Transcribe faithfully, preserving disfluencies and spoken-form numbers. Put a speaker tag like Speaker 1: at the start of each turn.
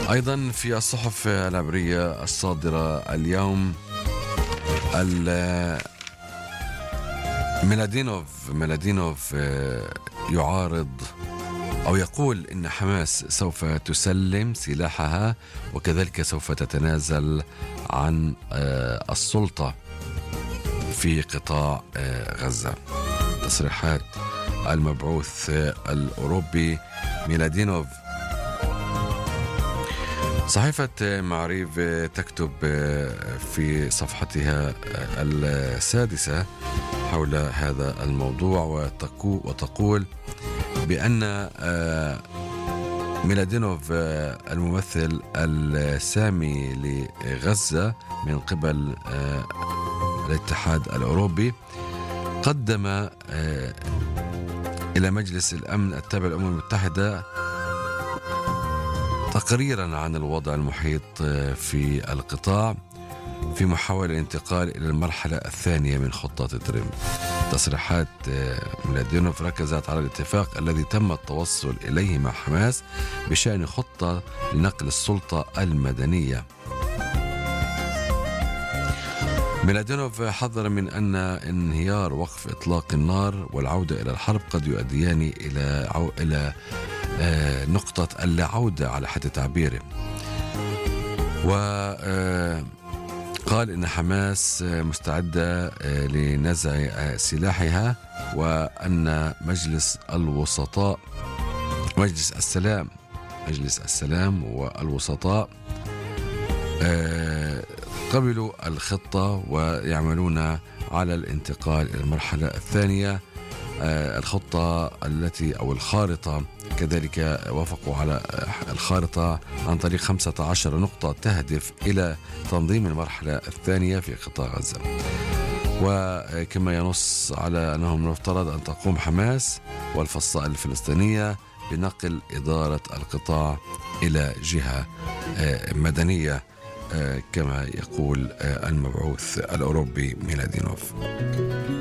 Speaker 1: أيضا في الصحف العبرية الصادرة اليوم، ميلادينوف ميلادينوف يعارض أو يقول إن حماس سوف تسلم سلاحها وكذلك سوف تتنازل عن السلطة في قطاع غزة. تصريحات المبعوث الأوروبي ميلادينوف. صحيفة معريف تكتب في صفحتها السادسة حول هذا الموضوع وتقول بأن ميلادينوف الممثل السامي لغزة من قبل الاتحاد الأوروبي قدم إلى مجلس الأمن التابع للأمم المتحدة تقريرا عن الوضع المحيط في القطاع في محاولة الانتقال إلى المرحلة الثانية من خطة تريم. تصريحات ميلادينوف ركزت على الاتفاق الذي تم التوصل إليه مع حماس بشأن خطة لنقل السلطة المدنية. ميلادينوف حذر من أن انهيار وقف إطلاق النار والعودة إلى الحرب قد يؤديان إلى عو... إلى آه نقطة اللاعودة على حد تعبيره. وقال إن حماس مستعدة لنزع سلاحها وأن مجلس الوسطاء مجلس السلام مجلس السلام والوسطاء قبلوا الخطة ويعملون على الانتقال إلى المرحلة الثانية. الخطة التي أو الخارطة كذلك وافقوا على الخارطة عن طريق خمسة عشر نقطة تهدف إلى تنظيم المرحلة الثانية في قطاع غزة. وكما ينص على أنه من المفترض أن تقوم حماس والفصائل الفلسطينية بنقل إدارة القطاع إلى جهة مدنية كما يقول المبعوث الأوروبي ميلادينوف.